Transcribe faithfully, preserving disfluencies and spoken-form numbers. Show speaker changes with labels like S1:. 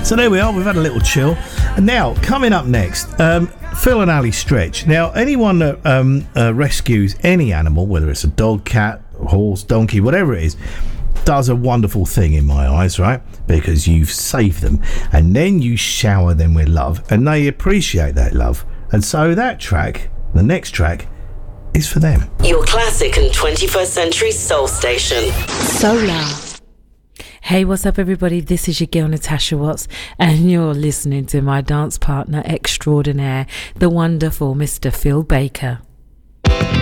S1: So there we are. We've had a little chill. And now, coming up next, um, Phil and Ali Stretch. Now, anyone that um, uh, rescues any animal, whether it's a dog, cat, horse, donkey, whatever it is, does a wonderful thing in my eyes, right? Because you've saved them and then you shower them with love and they appreciate that love. And so that track, the next track, is for them.
S2: Your classic and twenty-first century soul station.
S3: Solar. Hey, what's up, everybody? This is your girl, Natasha Watts, and you're listening to my dance partner extraordinaire, the wonderful Mister Phil Baker.